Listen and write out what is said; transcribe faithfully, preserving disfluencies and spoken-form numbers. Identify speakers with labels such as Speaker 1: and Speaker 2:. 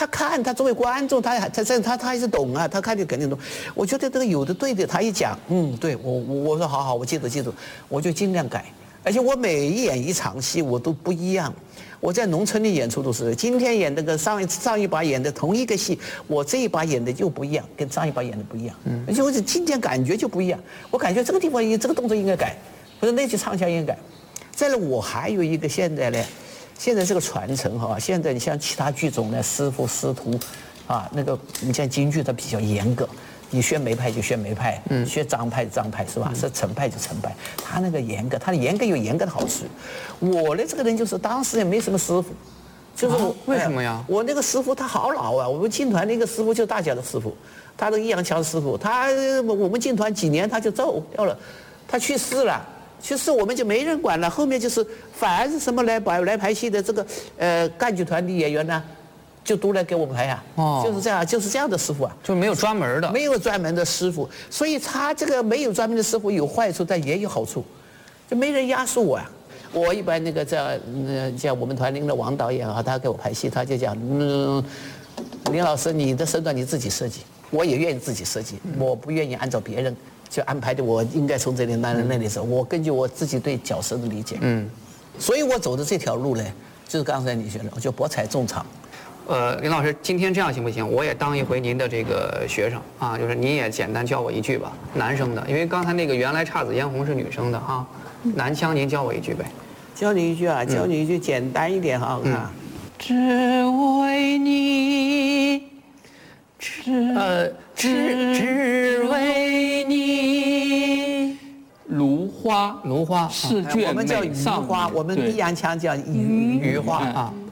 Speaker 1: 看，他作为观众，他还他他他他还是懂啊，他看就肯定懂。我觉得这个有的对的，他一讲，嗯，对我我我说好好，我记住记住，我就尽量改。而且我每演一场戏我都不一样。我在农村里演出都是，今天演那个上一上一把演的同一个戏，我这一把演的就不一样，跟上一把演的不一样。嗯，而且我今天感觉就不一样，我感觉这个地方这个动作应该改，或者那句唱腔应该改。再来，我还有一个现在呢，现在这个传承哈，现在你像其他剧种呢，师傅师徒，啊，那个你像京剧它比较严格。你学梅派就学梅派，嗯，学张派就张派是吧？是程派就程派，他那个严格，他的严格有严格的好处。我的这个人就是当时也没什么师傅，就是我、
Speaker 2: 啊、为什么呀、
Speaker 1: 哎？我那个师傅他好老啊，我们进团那个师傅就是大家的师傅，他的易阳强师傅，他我们进团几年他就走掉了，他去世了。去世我们就没人管了，后面就是凡是什么来排来排戏的这个呃赣剧团的演员呢。就都来给我们排呀、啊，哦，就是这样，就是这样的师傅啊，
Speaker 2: 就是没有专门的，
Speaker 1: 没有专门的师傅，所以他这个没有专门的师傅有坏处，但也有好处，就没人压缩我啊。我一般那个在呃像我们团里的王导演啊，他给我排戏，他就讲，嗯，林老师你的身段你自己设计，我也愿意自己设计，我不愿意按照别人就安排的，我应该从这里那那里走，我根据我自己对角色的理解，嗯，所以我走的这条路呢，就是刚才你说的，我就博采众长。
Speaker 2: 呃，林老师，今天这样行不行？我也当一回您的这个学生啊，就是您也简单教我一句吧，男生的，因为刚才那个原来姹紫嫣红是女生的哈，男腔您教我一句呗。
Speaker 1: 教你一句啊，教你一句简单一点哈，啊，
Speaker 3: 只为你，只
Speaker 2: 呃
Speaker 3: 只只为你。芦花，
Speaker 2: 芦花
Speaker 3: 试卷
Speaker 1: 我们叫鱼花，我们益阳腔叫鱼鱼花啊。